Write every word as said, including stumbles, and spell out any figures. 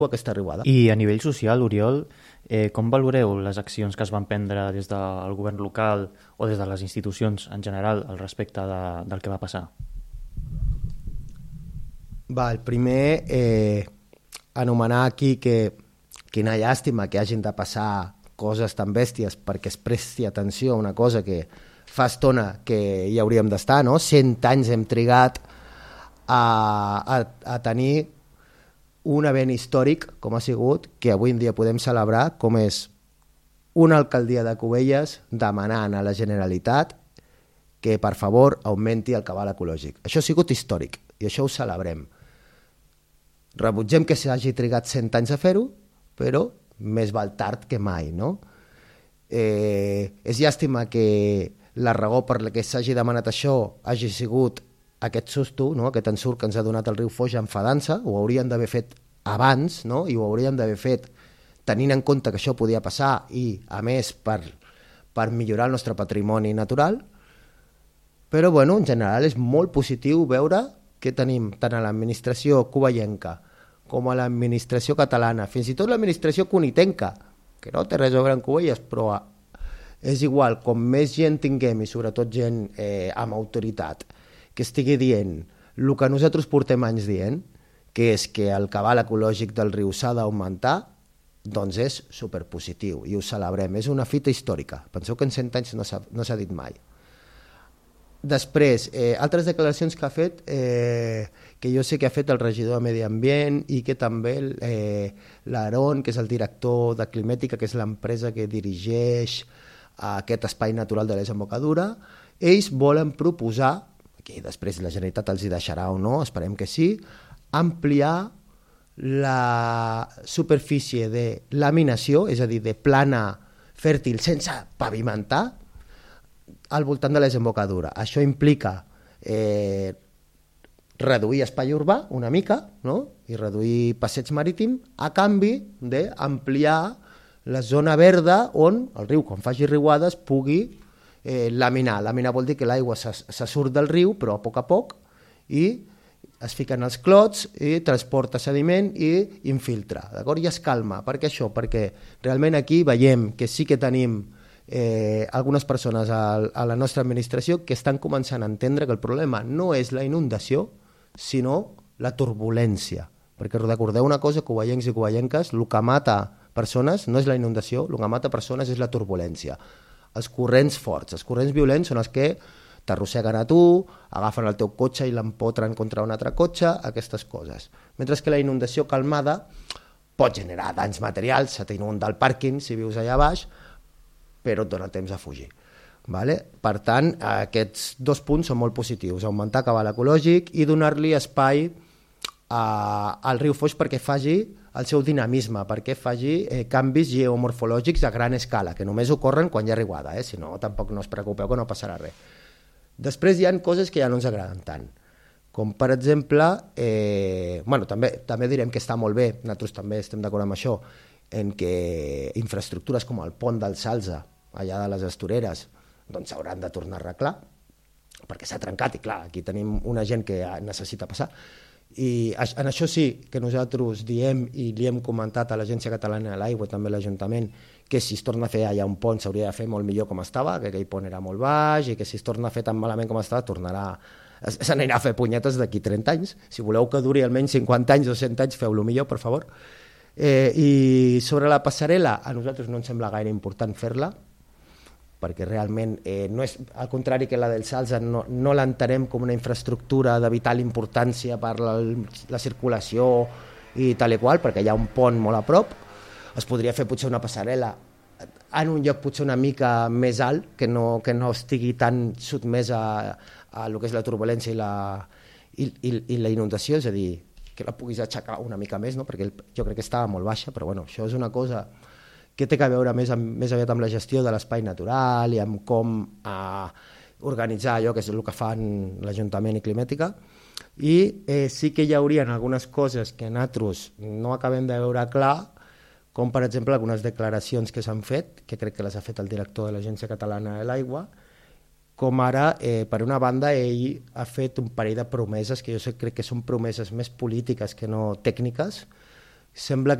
aquesta riuada. I a nivell social, Oriol, eh, com valoreu les accions que es van prendre des del govern local o des de les institucions en general al respecte de, del que va passar? Va, el primer, eh, anomenar aquí que quina llàstima que hagin de passar coses tan bèsties perquè es presti atenció a una cosa que fa estona que hi hauríem d'estar, no? Cent anys hem trigat a, a, a tenir un event històric com ha sigut, que avui en dia podem celebrar, com és una alcaldia de Cubelles demanant a la Generalitat que per favor augmenti el cabal ecològic. Això ha sigut històric i això ho celebrem. Rebutgem que s'hagi trigat cent anys a fer-ho, però més val tard que mai, no? Eh, és llàstima que la raó per la que s'hagi demanat això hagi sigut aquest susto, no? Aquest ensurt que ens ha donat el riu Foix enfadant-se. Ho haurien d'haver fet abans, no? I ho hauríem d'haver fet tenint en compte que això podia passar i, a més, per, per millorar el nostre patrimoni natural. Però, bueno, en general és molt positiu veure que tenim tant a l'administració cuballenca com a l'administració catalana, fins i tot l'administració cunitenca, que no té res a veure amb Cubelles, però és igual, com més gent tinguem, i sobretot gent eh, amb autoritat, que estigui dient el que nosaltres portem anys dient, que és que el cabal ecològic del riu s'ha d'augmentar, doncs és superpositiu i ho celebrem. És una fita històrica. Penseu que en cent anys no s'ha no s'ha dit mai. Després, eh, altres declaracions que ha fet, eh, que jo sé que ha fet el regidor de Medi Ambient i que també eh, l'Aaron, que és el director de Climètica, que és l'empresa que dirigeix aquest espai natural de la desembocadura, ells volen proposar, que després la Generalitat els hi deixarà o no, esperem que sí, ampliar la superfície de laminació, és a dir, de plana fèrtil sense pavimentar, al voltant de la desembocadura. Això implica eh, reduir espai urbà una mica, no? I reduir passeig marítim a canvi d'ampliar la zona verda on el riu, quan faci riuades, pugui eh, laminar. Laminar vol dir que l'aigua se, se surt del riu, però a poc a poc, i es fiquen els clots i transporta sediment i infiltra, d'acord? I es calma. Per què això? Perquè realment aquí veiem que sí que tenim Eh, algunes persones a, a la nostra administració que estan començant a entendre que el problema no és la inundació, sinó la turbulència. Perquè recordeu una cosa, cuballencs i cuballenques, el que mata persones no és la inundació, el que mata persones és la turbulència. Els corrents forts, els corrents violents són els que t'arrosseguen a tu, agafen el teu cotxe i l'empotren contra un altre cotxe, aquestes coses. Mentre que la inundació calmada pot generar danys materials, se t'inunda el pàrquing si vius allà baix, però et dona temps a fugir. Vale? Per tant, aquests dos punts són molt positius, augmentar cabal ecològic i donar-li espai a, al riu Foix perquè faci el seu dinamisme, perquè faci eh, canvis geomorfològics a gran escala, que només ocorren quan hi ha riuada, eh? Si no, tampoc no us preocupeu que no passarà res. Després hi ha coses que ja no ens agraden tant, com per exemple, eh, bueno, també, també direm que està molt bé, nosaltres també estem d'acord amb això, en què infraestructures com el pont del Salze, allà de les Astoreres, doncs s'hauran de tornar a arreglar, perquè s'ha trencat, i clar, aquí tenim una gent que necessita passar. I en això sí que nosaltres diem, i li hem comentat a l'Agència Catalana de l'Aigua, també a l'Ajuntament, que si es torna a fer allà un pont s'hauria de fer molt millor com estava, que aquell pont era molt baix, i que si es torna a fer tan malament com estava, tornarà, s'anirà a fer punyetes d'aquí trenta anys. Si voleu que duri almenys cinquanta anys o cent anys, feu-lo millor, per favor. Eh, I sobre la passarel·la, a nosaltres no ens sembla gaire important fer-la, perquè realment eh, no és, al contrari que la del Salze, no, no l'entenem com una infraestructura de vital importància per la, la circulació i tal i qual, perquè hi ha un pont molt a prop. Es podria fer potser una passarel·la en un lloc potser una mica més alt, que no, que no estigui tan sotmès a, a lo que és la turbulència i la, i, i, i la inundació, és a dir, que la puguis aixecar una mica més, no? Perquè jo crec que estava molt baixa, però bueno, això és una cosa que té a veure més, amb, més aviat amb la gestió de l'espai natural i amb com eh, organitzar allò que és el que fan l'Ajuntament i Climètica. I eh, sí que hi haurien algunes coses que nosaltres no acabem de veure clar, com per exemple algunes declaracions que s'han fet, que crec que les ha fet el director de l'Agència Catalana de l'Aigua, com ara, eh, per una banda, ell ha fet un parell de promeses que jo crec que són promeses més polítiques que no tècniques, sembla